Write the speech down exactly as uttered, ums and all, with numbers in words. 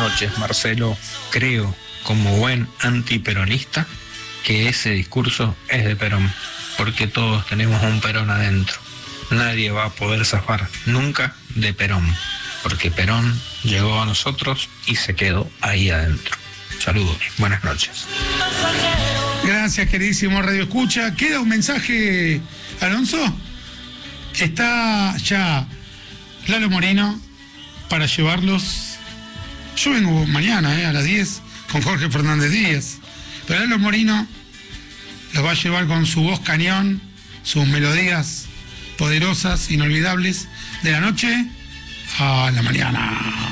noches, Marcelo. Creo, como buen antiperonista, que ese discurso es de Perón, porque todos tenemos un Perón adentro. Nadie va a poder zafar nunca de Perón, porque Perón llegó a nosotros y se quedó ahí adentro. Saludos, buenas noches. Gracias, queridísimo Radio Escucha. ¿Queda un mensaje, Alonso? Está ya Lalo Moreno para llevarlos. Yo vengo mañana eh, a las diez con Jorge Fernández Díaz, pero Lalo Moreno los va a llevar con su voz cañón, sus melodías poderosas, inolvidables, de la noche a la mañana.